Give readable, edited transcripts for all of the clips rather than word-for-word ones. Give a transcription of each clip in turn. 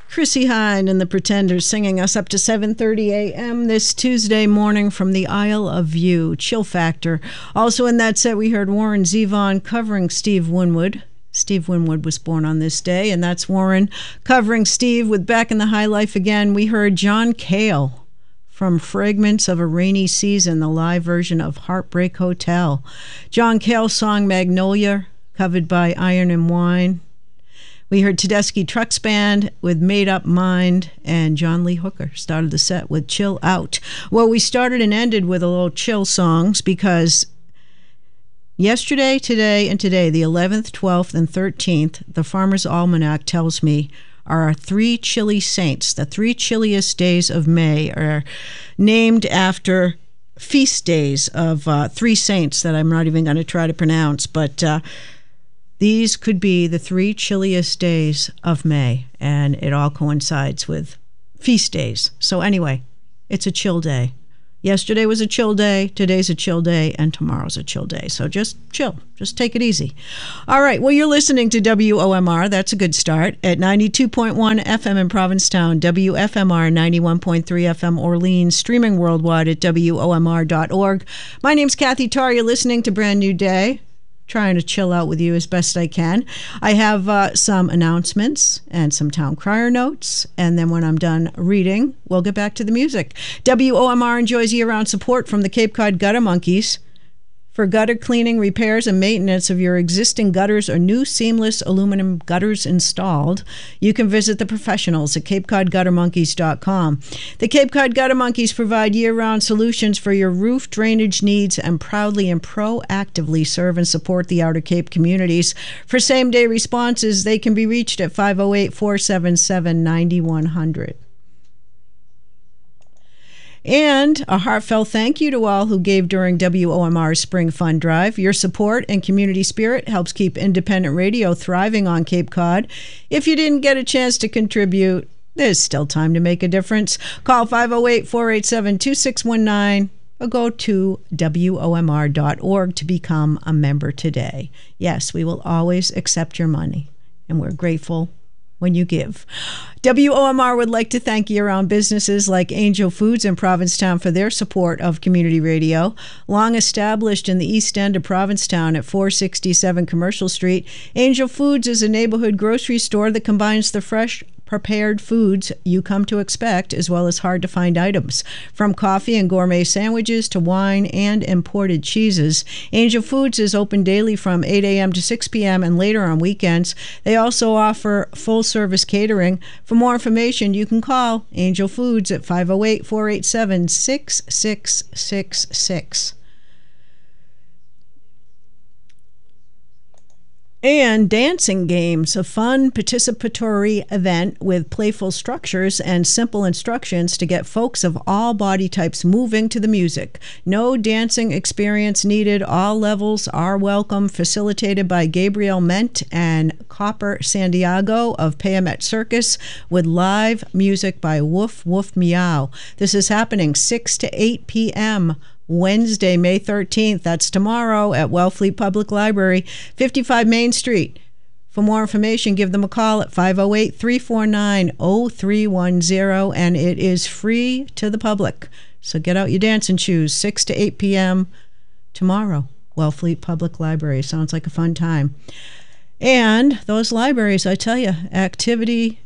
Chrissy Hine and the Pretenders singing us up to 7:30 a.m. this Tuesday morning from the Isle of View, Chill Factor. Also in that set, we heard Warren Zevon covering Steve Winwood. Steve Winwood was born on this day, and that's Warren covering Steve with Back in the High Life Again. We heard John Cale from Fragments of a Rainy Season, the live version of Heartbreak Hotel. John Cale's song Magnolia, covered by Iron and Wine. We heard Tedeschi Trucks Band with Made Up Mind, and John Lee Hooker started the set with Chill Out. Well, we started and ended with a little chill songs because yesterday, today, and today, the 11th, 12th, and 13th, the Farmer's Almanac tells me are our three chilly saints. The three chilliest days of May are named after feast days of three saints that I'm not even going to try to pronounce, but these could be the three chilliest days of May, and it all coincides with feast days. So anyway, it's a chill day. Yesterday was a chill day, today's a chill day, and tomorrow's a chill day. So just chill. Just take it easy. All right, well, you're listening to WOMR. That's a good start. At 92.1 FM in Provincetown, WFMR 91.3 FM Orleans, streaming worldwide at WOMR.org. My name's Kathy Tarr. You're listening to Brand New Day. Trying to chill out with you as best I can. I have some announcements and some town crier notes, and then when I'm done reading, we'll get back to the music. WOMR enjoys year-round support from the Cape Cod Gutter Monkeys. For gutter cleaning, repairs, and maintenance of your existing gutters or new seamless aluminum gutters installed, you can visit the professionals at CapeCodGutterMonkeys.com. The Cape Cod Gutter Monkeys provide year-round solutions for your roof drainage needs and proudly and proactively serve and support the Outer Cape communities. For same-day responses, they can be reached at 508-477-9100. And a heartfelt thank you to all who gave during WOMR's Spring Fund Drive. Your support and community spirit helps keep independent radio thriving on Cape Cod. If you didn't get a chance to contribute, there's still time to make a difference. Call 508-487-2619 or go to WOMR.org to become a member today. Yes, we will always accept your money, and we're grateful when you give. WOMR would like to thank year-round businesses like Angel Foods in Provincetown for their support of community radio. Long established in the East End of Provincetown at 467 Commercial Street, Angel Foods is a neighborhood grocery store that combines the fresh, prepared foods you come to expect, as well as hard-to-find items. From coffee and gourmet sandwiches to wine and imported cheeses, Angel Foods is open daily from 8 a.m. to 6 p.m. and later on weekends. They also offer full-service catering. For more information, you can call Angel Foods at 508-487-6666. And Dancing Games, a fun participatory event with playful structures and simple instructions to get folks of all body types moving to the music. No dancing experience needed. All levels are welcome. Facilitated by Gabriel Ment and Copper Santiago of Payamet Circus, with live music by Woof Woof Meow. This is happening 6 to 8 p.m. Wednesday, May 13th. That's tomorrow at Wellfleet Public Library, 55 Main Street. For more information, give them a call at 508-349-0310, and it is free to the public. So get out your dancing shoes, 6 to 8 p.m. tomorrow, Wellfleet Public Library. Sounds like a fun time. And those libraries, I tell you, activity.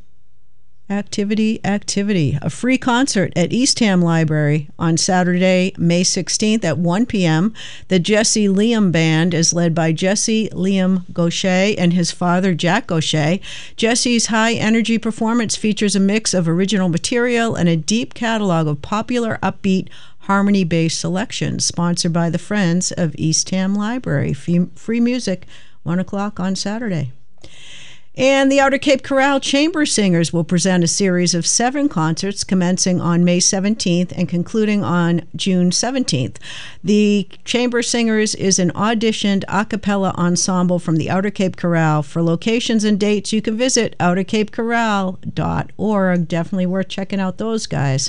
A free concert at Eastham Library on Saturday, May 16th at 1 p.m. The Jesse Liam Band is led by Jesse Liam Gaucher and his father, Jack Gaucher. Jesse's high-energy performance features a mix of original material and a deep catalog of popular, upbeat, harmony-based selections, sponsored by the Friends of Eastham Library. Free music, 1 o'clock on Saturday. And the Outer Cape Chorale Chamber Singers will present a series of 7 concerts commencing on May 17th and concluding on June 17th. The Chamber Singers is an auditioned a cappella ensemble from the Outer Cape Chorale. For locations and dates, you can visit outercapechorale.org. Definitely worth checking out those guys.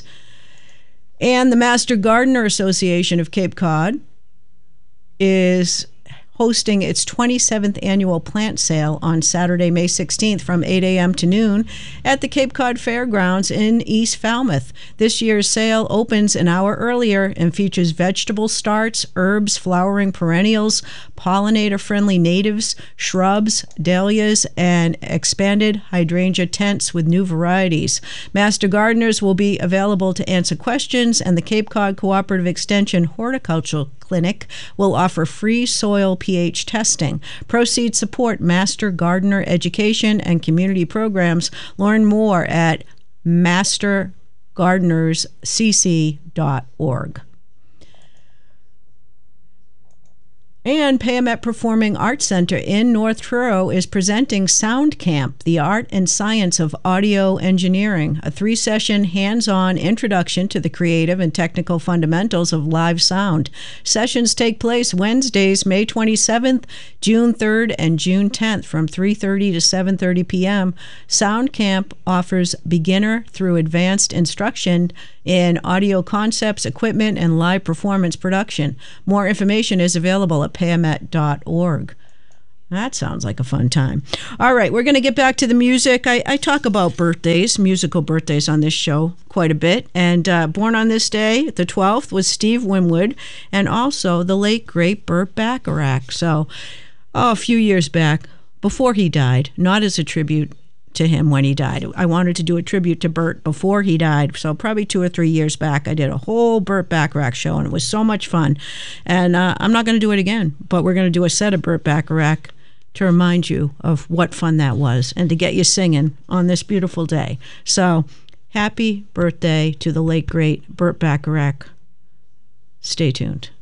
And the Master Gardener Association of Cape Cod is hosting its 27th annual plant sale on Saturday, May 16th from 8 a.m. to noon at the Cape Cod Fairgrounds in East Falmouth. This year's sale opens an hour earlier and features vegetable starts, herbs, flowering perennials, pollinator-friendly natives, shrubs, dahlias, and expanded hydrangea tents with new varieties. Master gardeners will be available to answer questions, and the Cape Cod Cooperative Extension Horticultural Clinic will offer free soil pH testing. Proceeds support master gardener education and community programs. Learn more at mastergardenerscc.org. And Payamet Performing Arts Center in North Truro is presenting Sound Camp, the art and science of audio engineering, a 3-session hands-on introduction to the creative and technical fundamentals of live sound. Sessions take place Wednesdays, May 27th, June 3rd, and June 10th from 3:30 to 7:30 p.m. Sound Camp offers beginner through advanced instruction in audio concepts, equipment, and live performance production. More information is available at payamet.org. That sounds like a fun time. All right, we're going to get back to the music. I talk about birthdays, musical birthdays on this show quite a bit. And born on this day, the 12th, was Steve Winwood and also the late, great Burt Bacharach. So, a few years back, before he died, not as a tribute to him when he died. I wanted to do a tribute to Burt before he died, so probably 2 or 3 years back, I did a whole Burt Bacharach show, and it was so much fun. And I'm not going to do it again, but we're going to do a set of Burt Bacharach to remind you of what fun that was and to get you singing on this beautiful day. So, happy birthday to the late, great Burt Bacharach. Stay tuned.